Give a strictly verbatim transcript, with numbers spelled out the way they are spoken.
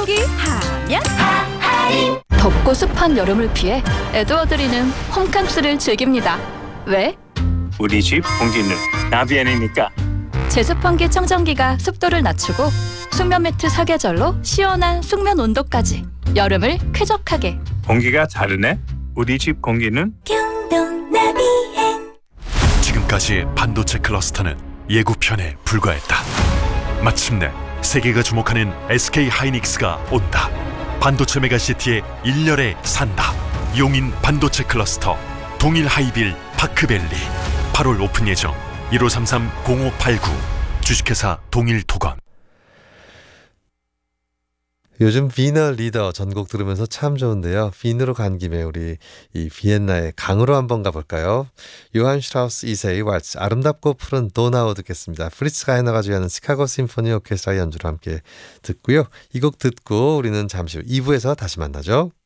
청정기 하면 덥고 습한 여름을 피해 에드워드리는 홈캉스를 즐깁니다. 왜? 우리 집 공기는 나비안이니까. 제습환기 청정기가 습도를 낮추고 숙면 매트 사계절로 시원한 숙면 온도까지 여름을 쾌적하게. 공기가 다르네. 우리 집 공기는 지금까지의 반도체 클러스터는 예고편에 불과했다. 마침내 세계가 주목하는 에스케이 하이닉스가 온다. 반도체 메가시티의 일렬에 산다. 용인 반도체 클러스터 동일 하이빌 파크밸리 팔월 오픈 예정. 일오삼삼 공오팔구 주식회사 동일토건. 요즘 비너 리더 전곡 들으면서 참 좋은데요. 빈으로 간 김에 우리 이 비엔나의 강으로 한번 가볼까요? 요한 슈트라우스 이 세의 왈츠 아름답고 푸른 도나우 듣겠습니다. 프리츠 가이너가 주연하는 시카고 심포니 오케스트라 연주로 함께 듣고요. 이 곡 듣고 우리는 잠시 후 이 부에서 다시 만나죠.